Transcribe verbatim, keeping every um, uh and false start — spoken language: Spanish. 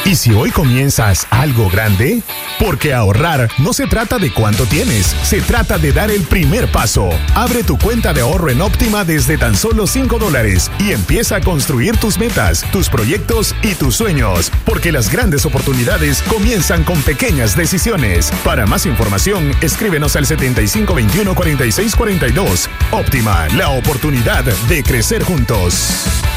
¿Y si hoy comienzas algo grande? Porque ahorrar no se trata de cuánto tienes, se trata de dar el primer paso. Abre tu cuenta de ahorro en Óptima desde tan solo cinco dólares y empieza a construir tus metas, tus proyectos y tus sueños. Porque las grandes oportunidades comienzan con pequeñas decisiones. Para más información, escríbenos al setenta y cinco veintiuno cuarenta y seis cuarenta y dos. Óptima, la oportunidad de crecer juntos.